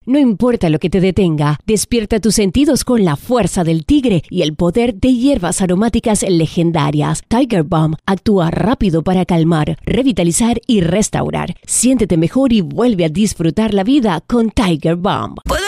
No importa lo que te detenga, despierta tus sentidos con la fuerza del tigre y el poder de hierbas aromáticas legendarias. Tiger Balm actúa rápido para calmar, revitalizar y restaurar. Siéntete mejor y vuelve a disfrutar la vida con Tiger Balm. Puedo